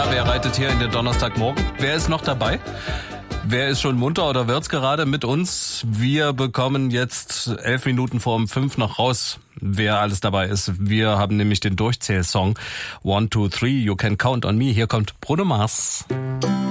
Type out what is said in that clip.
wer reitet hier in den Donnerstagmorgen? Wer ist noch dabei? Wer ist schon munter oder wird's gerade mit uns? Wir bekommen jetzt 11 Minuten vor 5 noch raus, wer alles dabei ist. Wir haben nämlich den Durchzählsong 1, 2, 3, You Can Count on Me. Hier kommt Bruno Mars.